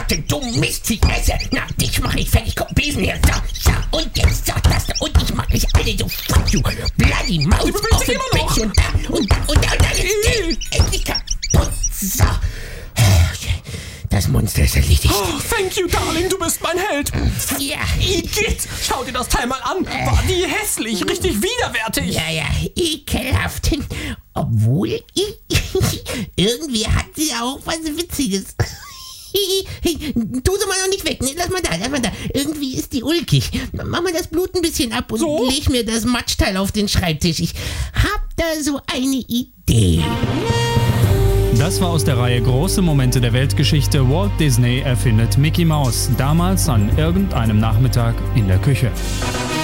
Warte, du Mistviehesse! Na, dich mache ich fertig, komm, Besen her! So, und jetzt, so, das, und ich mach dich alle so, fuck you! Bloody Maus auf dem Bettchen und da ist endlich kaputt! So. Das Monster ist erledigt. Oh, thank you, Darling, du bist mein Held. Ja. Igitt, schau dir das Teil mal an. War die hässlich, richtig widerwärtig. Ja, ekelhaft. Obwohl, irgendwie hat sie auch was Witziges. Tu sie mal noch nicht weg. Nee, lass mal da. Irgendwie ist die ulkig. Mach mal das Blut ein bisschen ab und leg mir das Matschteil auf den Schreibtisch. Ich hab da so eine Idee. Das war aus der Reihe Große Momente der Weltgeschichte. Walt Disney erfindet Mickey Mouse, damals an irgendeinem Nachmittag in der Küche.